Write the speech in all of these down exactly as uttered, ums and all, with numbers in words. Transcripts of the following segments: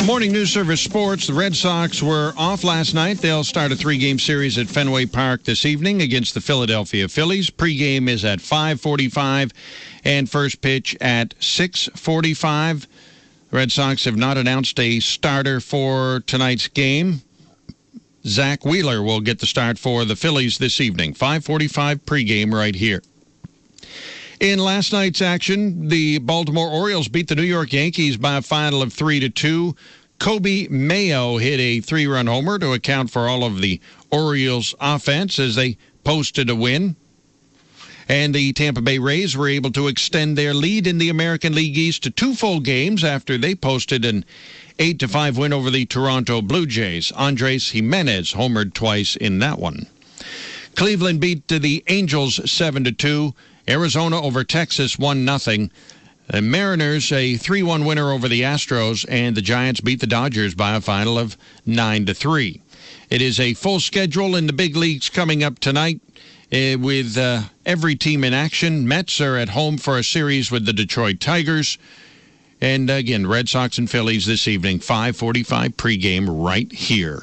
Morning News Service Sports. The Red Sox were off last night. They'll start a three-game series at Fenway Park this evening against the Philadelphia Phillies. Pre-game is at five forty-five and first pitch at six forty-five. The Red Sox have not announced a starter for tonight's game. Zach Wheeler will get the start for the Phillies this evening. five forty-five pregame right here. In last night's action, the Baltimore Orioles beat the New York Yankees by a final of three to two. Kobe Mayo hit a three-run homer to account for all of the Orioles' offense as they posted a win. And the Tampa Bay Rays were able to extend their lead in the American League East to two full games after they posted an eight to five win over the Toronto Blue Jays. Andres Jimenez homered twice in that one. Cleveland beat the Angels seven to two. Arizona over Texas one nothing. The Mariners a three one winner over the Astros, and the Giants beat the Dodgers by a final of nine to three. It is a full schedule in the big leagues coming up tonight uh, with uh, every team in action. Mets are at home for a series with the Detroit Tigers. And again, Red Sox and Phillies this evening, five forty-five pregame right here.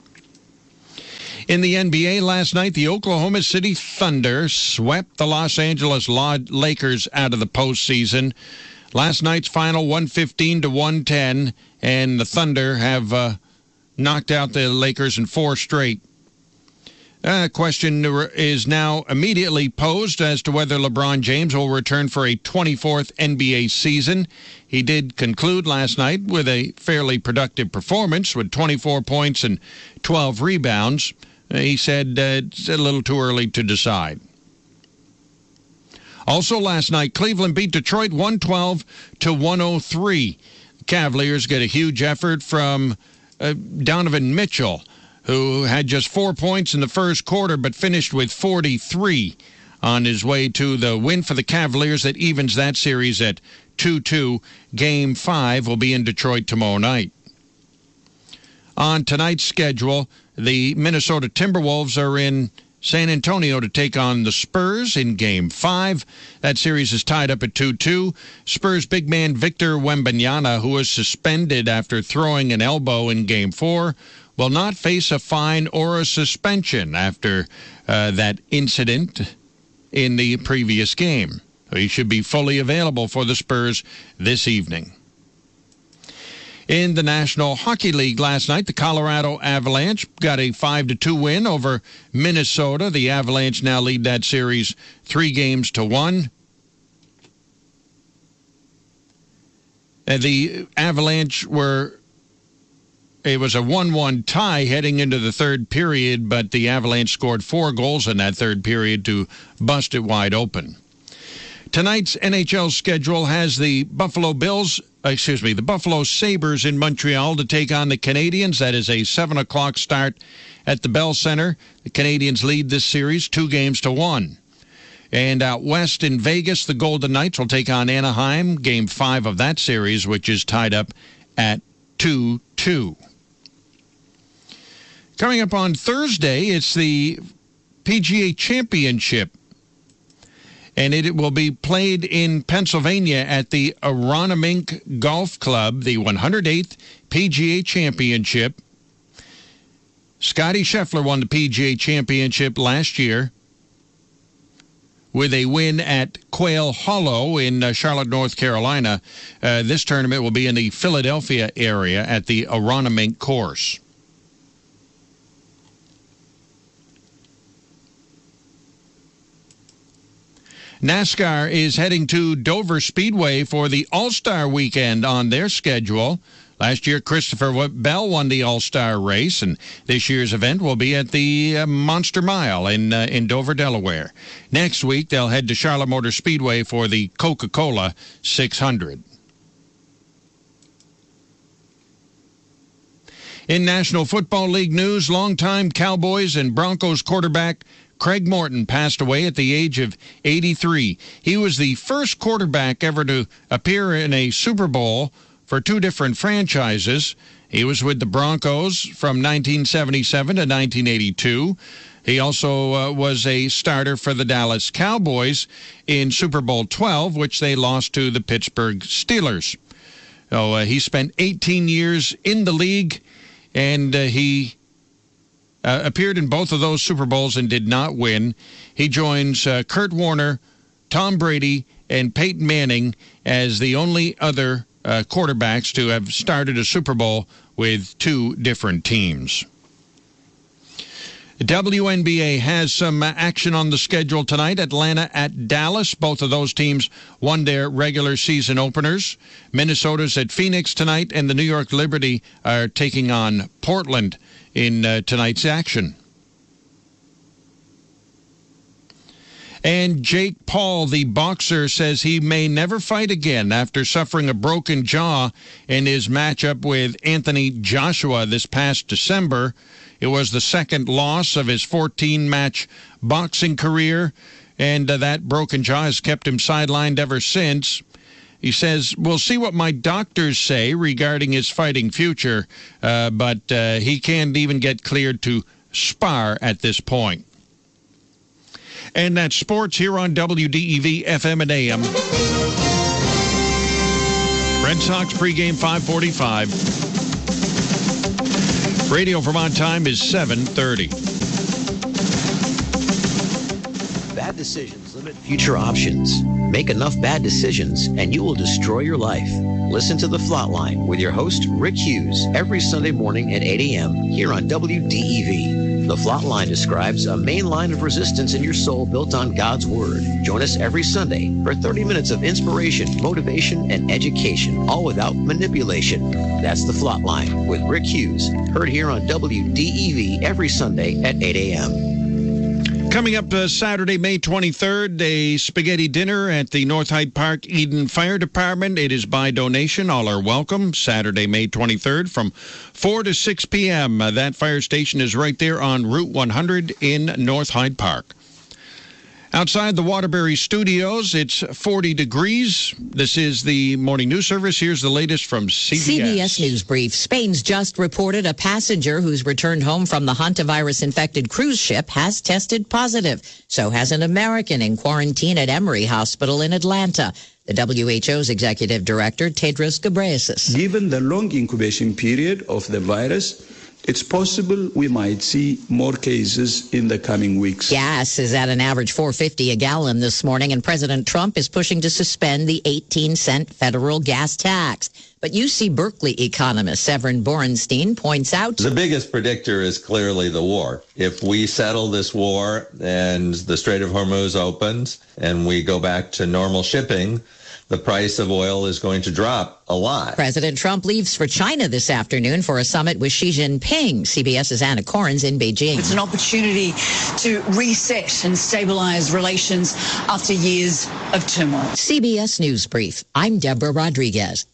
In the N B A last night, the Oklahoma City Thunder swept the Los Angeles Lakers out of the postseason. Last night's final, one fifteen to one ten, and the Thunder have uh, knocked out the Lakers in four straight. A uh, question is now immediately posed as to whether LeBron James will return for a twenty-fourth N B A season. He did conclude last night with a fairly productive performance with twenty-four points and twelve rebounds. He said uh, it's a little too early to decide. Also last night, Cleveland beat Detroit one twelve to one oh three. The Cavaliers get a huge effort from uh, Donovan Mitchell, who had just four points in the first quarter but finished with forty-three on his way to the win for the Cavaliers that evens that series at two two. Game five will be in Detroit tomorrow night. On tonight's schedule, the Minnesota Timberwolves are in San Antonio to take on the Spurs in Game five. That series is tied up at two two. Spurs big man Victor Wembanyama, who was suspended after throwing an elbow in Game four, will not face a fine or a suspension after uh, that incident in the previous game. He should be fully available for the Spurs this evening. In the National Hockey League last night, the Colorado Avalanche got a five to two win over Minnesota. The Avalanche now lead that series three games to one. And the Avalanche were, it was a one one tie heading into the third period, but the Avalanche scored four goals in that third period to bust it wide open. Tonight's N H L schedule has the Buffalo Bills, excuse me, the Buffalo Sabres in Montreal to take on the Canadiens. That is a seven o'clock start at the Bell Center. The Canadiens lead this series two games to one. And out west in Vegas, the Golden Knights will take on Anaheim, game five of that series, which is tied up at two two. Coming up on Thursday, it's the P G A Championship, and it will be played in Pennsylvania at the Aronimink Golf Club, the one hundred eighth P G A Championship. Scotty Scheffler won the P G A Championship last year with a win at Quail Hollow in uh, Charlotte, North Carolina. Uh, this tournament will be in the Philadelphia area at the Aronimink course. NASCAR is heading to Dover Speedway for the All-Star Weekend on their schedule. Last year, Christopher Bell won the All-Star race, and this year's event will be at the uh, Monster Mile in uh, in Dover, Delaware. Next week, they'll head to Charlotte Motor Speedway for the Coca-Cola six hundred. In National Football League news, longtime Cowboys and Broncos quarterback Craig Morton passed away at the age of eighty-three. He was the first quarterback ever to appear in a Super Bowl for two different franchises. He was with the Broncos from nineteen seventy-seven to nineteen eighty-two. He also uh, was a starter for the Dallas Cowboys in Super Bowl twelve, which they lost to the Pittsburgh Steelers. So uh, he spent eighteen years in the league, and uh, he uh, appeared in both of those Super Bowls and did not win. He joins uh, Kurt Warner, Tom Brady, and Peyton Manning as the only other uh, quarterbacks to have started a Super Bowl with two different teams. The W N B A has some action on the schedule tonight. Atlanta at Dallas. Both of those teams won their regular season openers. Minnesota's at Phoenix tonight, and the New York Liberty are taking on Portland in uh, tonight's action. And Jake Paul, the boxer, says he may never fight again after suffering a broken jaw in his matchup with Anthony Joshua this past December. It was the second loss of his fourteen-match boxing career, and uh, that broken jaw has kept him sidelined ever since. He says, we'll see what my doctors say regarding his fighting future, uh, but uh, he can't even get cleared to spar at this point. And that's sports here on W D E V F M and A M. Red Sox pregame five forty-five. Radio Vermont time is seven thirty. Bad decisions limit future options. Make enough bad decisions and you will destroy your life. Listen to The Flatline with your host, Rick Hughes, every Sunday morning at eight a.m. here on W D E V. The Flatline describes a main line of resistance in your soul built on God's Word. Join us every Sunday for thirty minutes of inspiration, motivation, and education, all without manipulation. That's The Flatline with Rick Hughes, heard here on W D E V every Sunday at eight a.m. Coming up uh, Saturday, May twenty-third, a spaghetti dinner at the North Hyde Park Eden Fire Department. It is by donation. All are welcome. Saturday, May twenty-third from four to six p.m. Uh, that fire station is right there on Route one hundred in North Hyde Park. Outside the Waterbury Studios, it's forty degrees. This is the morning news service. Here's the latest from C B S. C B S News Brief. Spain's just reported a passenger who's returned home from the hantavirus-infected cruise ship has tested positive. So has an American in quarantine at Emory Hospital in Atlanta. The W H O's executive director, Tedros Ghebreyesus. Given the long incubation period of the virus, it's possible we might see more cases in the coming weeks. Gas is at an average four fifty a gallon this morning, and President Trump is pushing to suspend the eighteen cent federal gas tax. But U C Berkeley economist Severin Borenstein points out the biggest predictor is clearly the war. If we settle this war and the Strait of Hormuz opens and we go back to normal shipping, the price of oil is going to drop a lot. President Trump leaves for China this afternoon for a summit with Xi Jinping. CBS's Anna Corrins in Beijing. It's an opportunity to reset and stabilize relations after years of turmoil. C B S News Brief. I'm Deborah Rodriguez.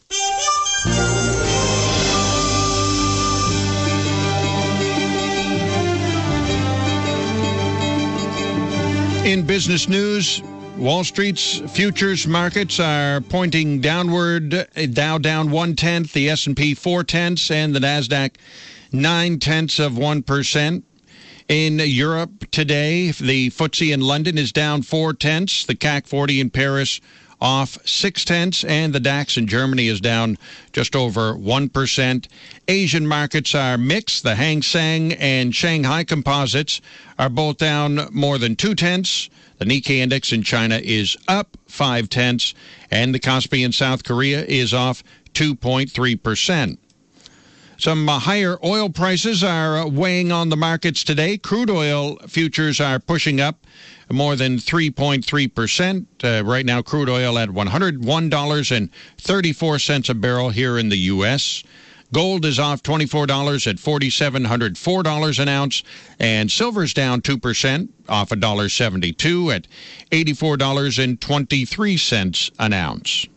In business news, Wall Street's futures markets are pointing downward. Dow down one-tenth, the S and P four-tenths, and the NASDAQ nine-tenths of one percent. In Europe today, the F T S E in London is down four-tenths, the C A C forty in Paris off six-tenths, and the DAX in Germany is down just over one percent. Asian markets are mixed. The Hang Seng and Shanghai composites are both down more than two-tenths. The Nikkei index in China is up five-tenths, and the Kospi in South Korea is off two point three percent. Some uh, higher oil prices are uh, weighing on the markets today. Crude oil futures are pushing up more than three point three percent. Uh, right now, crude oil at one hundred one dollars and thirty-four cents a barrel here in the U S Gold is off twenty-four dollars at four thousand seven hundred four dollars an ounce, and silver's down two percent, off one dollar seventy-two at eighty-four dollars and twenty-three cents an ounce.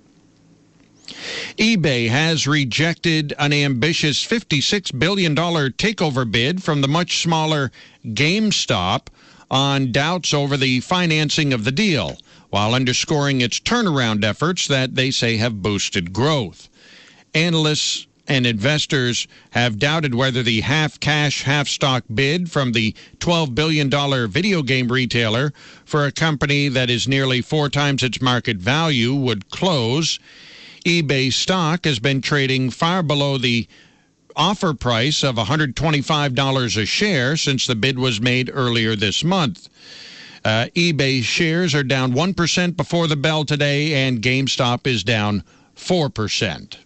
eBay has rejected an ambitious fifty-six billion dollars takeover bid from the much smaller GameStop on doubts over the financing of the deal, while underscoring its turnaround efforts that they say have boosted growth. Analysts and investors have doubted whether the half-cash, half-stock bid from the twelve billion dollars video game retailer for a company that is nearly four times its market value would close. eBay stock has been trading far below the offer price of one hundred twenty-five dollars a share since the bid was made earlier this month. Uh, eBay shares are down one percent before the bell today, and GameStop is down four percent.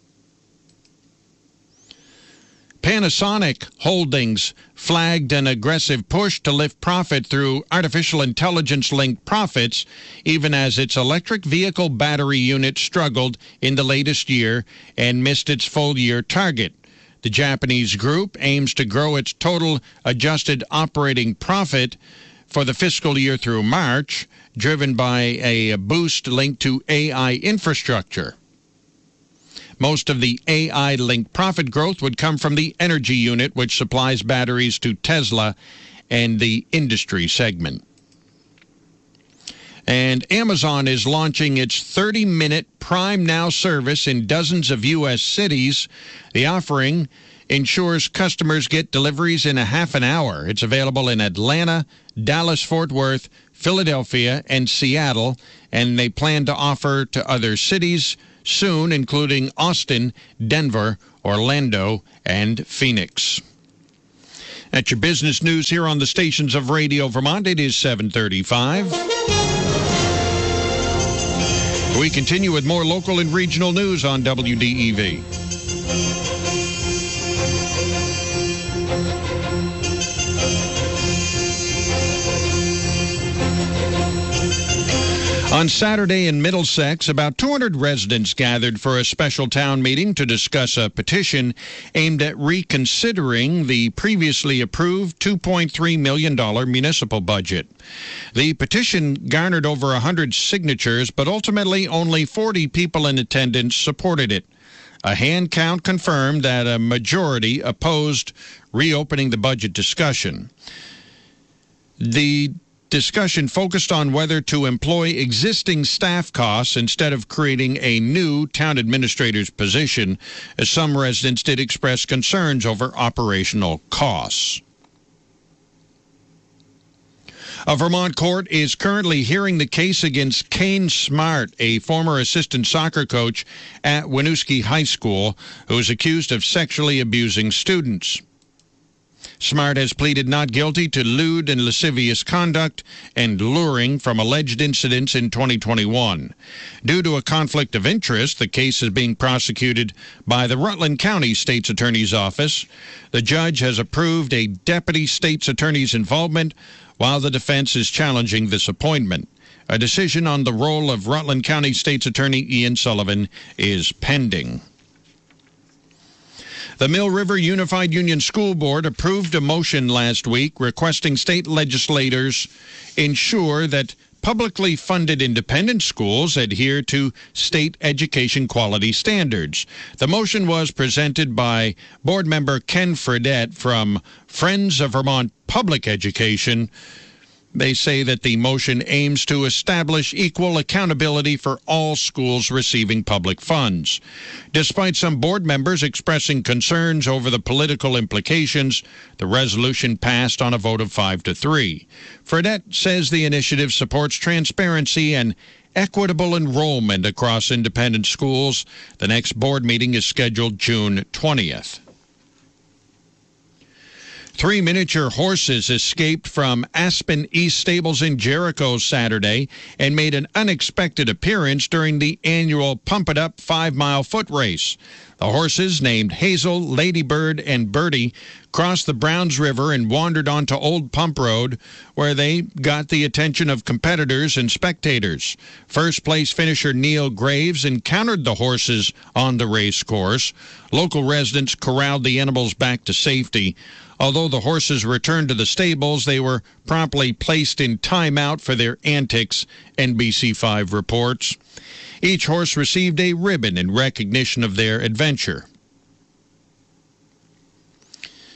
Panasonic Holdings flagged an aggressive push to lift profit through artificial intelligence-linked profits, even as its electric vehicle battery unit struggled in the latest year and missed its full-year target. The Japanese group aims to grow its total adjusted operating profit for the fiscal year through March, driven by a boost linked to A I infrastructure. Most of the A I-linked profit growth would come from the energy unit, which supplies batteries to Tesla and the industry segment. And Amazon is launching its thirty-minute Prime Now service in dozens of U S cities. The offering ensures customers get deliveries in a half an hour. It's available in Atlanta, Dallas-Fort Worth, Philadelphia, and Seattle, and they plan to offer to other cities soon, including Austin, Denver, Orlando, and Phoenix. That's your business news here on the stations of Radio Vermont. It is seven thirty-five. We continue with more local and regional news on W D E V. On Saturday in Middlesex, about two hundred residents gathered for a special town meeting to discuss a petition aimed at reconsidering the previously approved two point three million dollars municipal budget. The petition garnered over one hundred signatures, but ultimately only forty people in attendance supported it. A hand count confirmed that a majority opposed reopening the budget discussion. The discussion focused on whether to employ existing staff costs instead of creating a new town administrator's position, as some residents did express concerns over operational costs. A Vermont court is currently hearing the case against Kane Smart, a former assistant soccer coach at Winooski High School, who is accused of sexually abusing students. Smart has pleaded not guilty to lewd and lascivious conduct and luring from alleged incidents in twenty twenty-one. Due to a conflict of interest, the case is being prosecuted by the Rutland County State's Attorney's Office. The judge has approved a deputy state's attorney's involvement, while the defense is challenging this appointment. A decision on the role of Rutland County State's Attorney Ian Sullivan is pending. The Mill River Unified Union School Board approved a motion last week requesting state legislators ensure that publicly funded independent schools adhere to state education quality standards. The motion was presented by board member Ken Fredette from Friends of Vermont Public Education. They say that the motion aims to establish equal accountability for all schools receiving public funds. Despite some board members expressing concerns over the political implications, the resolution passed on a vote of five to three. Fredette says the initiative supports transparency and equitable enrollment across independent schools. The next board meeting is scheduled June twentieth. Three miniature horses escaped from Aspen East Stables in Jericho Saturday and made an unexpected appearance during the annual Pump It Up five-mile foot race. The horses, named Hazel, Ladybird, and Birdie, crossed the Browns River and wandered onto Old Pump Road, where they got the attention of competitors and spectators. First-place finisher Neil Graves encountered the horses on the race course. Local residents corralled the animals back to safety. Although the horses returned to the stables, they were promptly placed in timeout for their antics, N B C five reports. Each horse received a ribbon in recognition of their adventure.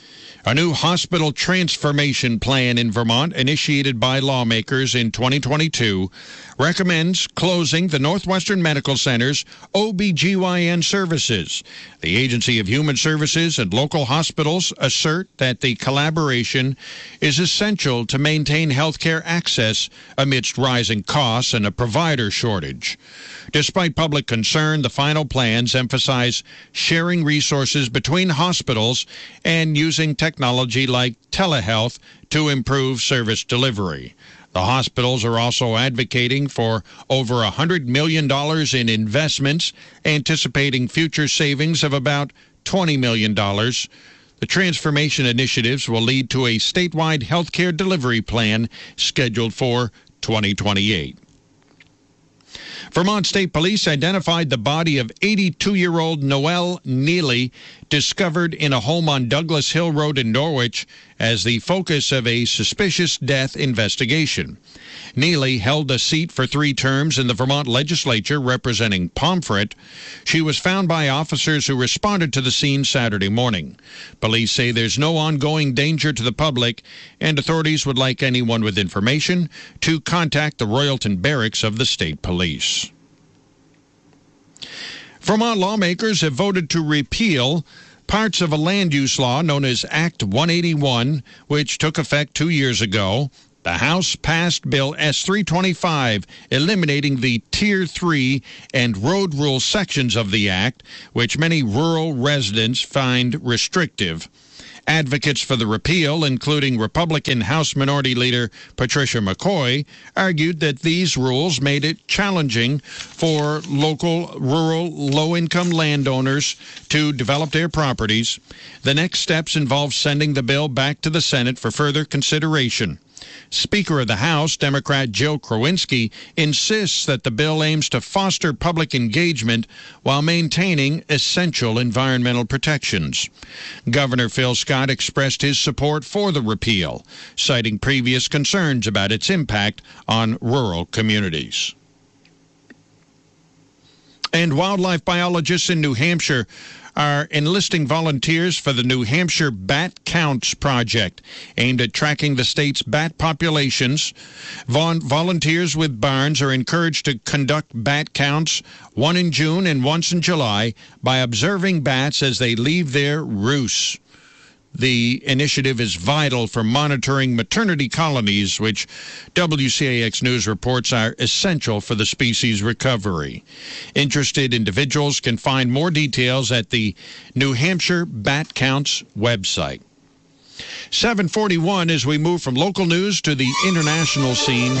A new hospital transformation plan in Vermont, initiated by lawmakers in twenty twenty-two, recommends closing the Northwestern Medical Center's O B G Y N services. The Agency of Human Services and local hospitals assert that the collaboration is essential to maintain healthcare access amidst rising costs and a provider shortage. Despite public concern, the final plans emphasize sharing resources between hospitals and using technology like telehealth to improve service delivery. The hospitals are also advocating for over one hundred million dollars in investments, anticipating future savings of about twenty million dollars. The transformation initiatives will lead to a statewide healthcare delivery plan scheduled for twenty twenty-eight. Vermont State Police identified the body of eighty-two-year-old Noel Neely, discovered in a home on Douglas Hill Road in Norwich, as the focus of a suspicious death investigation. Neely held a seat for three terms in the Vermont legislature representing Pomfret. She was found by officers who responded to the scene Saturday morning. Police say there's no ongoing danger to the public, and authorities would like anyone with information to contact the Royalton Barracks of the State Police. Vermont lawmakers have voted to repeal parts of a land use law known as Act one eighty-one, which took effect two years ago. The House passed Bill S three twenty-five, eliminating the Tier three and road rule sections of the Act, which many rural residents find restrictive. Advocates for the repeal, including Republican House Minority Leader Patricia McCoy, argued that these rules made it challenging for local, rural, low-income landowners to develop their properties. The next steps involve sending the bill back to the Senate for further consideration. Speaker of the House, Democrat Joe Krawinski, insists that the bill aims to foster public engagement while maintaining essential environmental protections. Governor Phil Scott expressed his support for the repeal, citing previous concerns about its impact on rural communities. And wildlife biologists in New Hampshire are enlisting volunteers for the New Hampshire Bat Counts project, aimed at tracking the state's bat populations. Vol- volunteers with barns are encouraged to conduct bat counts, one in June and once in July, by observing bats as they leave their roosts. The initiative is vital for monitoring maternity colonies, which W C A X News reports are essential for the species' recovery. Interested individuals can find more details at the New Hampshire Bat Counts website. seven forty-one as we move from local news to the international scene.